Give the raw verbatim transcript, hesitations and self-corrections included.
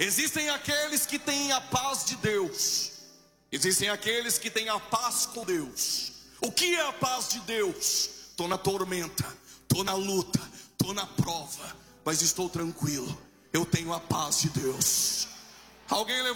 Existem aqueles que têm a paz de Deus. Existem aqueles que têm a paz com Deus. O que é a paz de Deus? Estou na tormenta, estou na luta, estou na prova, mas estou tranquilo. Eu tenho a paz de Deus. Alguém levanta.